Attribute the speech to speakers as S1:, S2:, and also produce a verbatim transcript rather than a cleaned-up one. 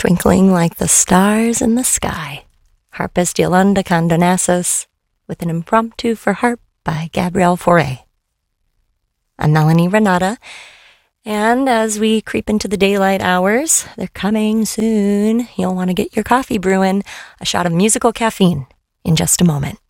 S1: twinkling like the stars in the sky. Harpist Yolanda Condonasos with an impromptu for harp by Gabrielle Fauré. I'm Melanie Renata, and as we creep into the daylight hours, they're coming soon. You'll want to get your coffee brewing. A shot of musical caffeine in just a moment.